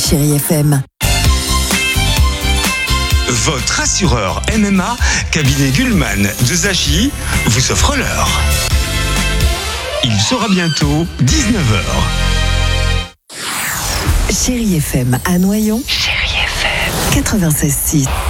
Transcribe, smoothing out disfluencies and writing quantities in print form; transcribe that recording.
Chérie FM. Votre assureur MMA, cabinet Gullman de Zachy, vous offre l'heure. Il sera bientôt 19h. Chérie FM à Noyon. Chérie FM 96.6.